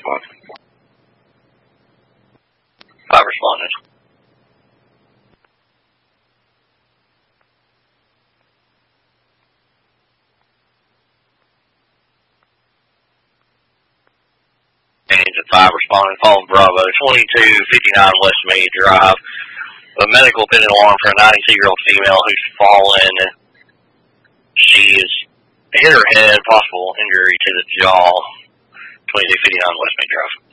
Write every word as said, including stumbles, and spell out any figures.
Five responded. And five responding, following Bravo, twenty-two fifty-nine West Meade Drive. A medical pending alarm for a ninety-two-year-old female who's fallen. She is hit her head, possible injury to the jaw. twenty-two fifty-nine West Meade Drive.